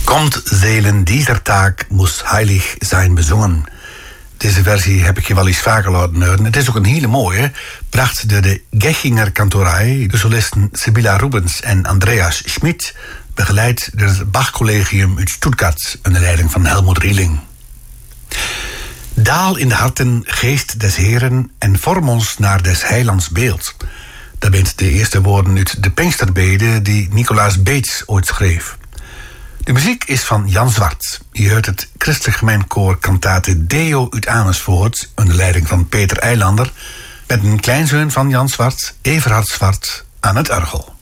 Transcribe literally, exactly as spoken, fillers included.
Komt zeilen dieser Tag muss heilig zijn bezongen. Deze versie heb ik je wel eens vaker laten horen. Het is ook een hele mooie, bracht door de Gechinger Kantorij, de solisten Sibylla Rubens en Andreas Schmidt, begeleid door het Bach-collegium uit Stuttgart onder leiding van Helmut Rieling. Daal in de harten, geest des Heren, en vorm ons naar des heilands beeld. Dat bent de eerste woorden uit de Pinksterbede die Nicolaas Beets ooit schreef. De muziek is van Jan Zwart. Je hoort het Christelijk Gemeenkoor Kantate Deo uit Amersfoort onder leiding van Peter Eilander met een kleinzoon van Jan Zwart, Everhard Zwart, aan het orgel.